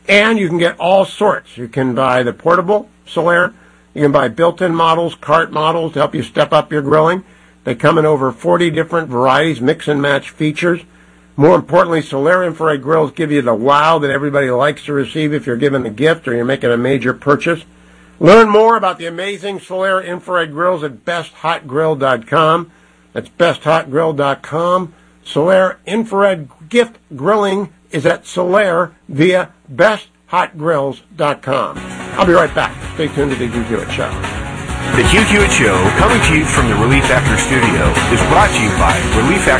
And you can get all sorts. You can buy the portable Solaire. You can buy built-in models, cart models to help you step up your grilling. They come in over 40 different varieties, mix and match features. More importantly, Solaire infrared grills give you the wow that everybody likes to receive if you're giving a gift or you're making a major purchase. Learn more about the amazing Solaire infrared grills at besthotgrill.com. That's besthotgrill.com. Solaire infrared gift grilling is at Solaire via besthotgrills.com. I'll be right back. Stay tuned to the Hugh Hewitt Show. The Hugh Hewitt Show, coming to you from the Relief Factor Studio, is brought to you by Relief Factor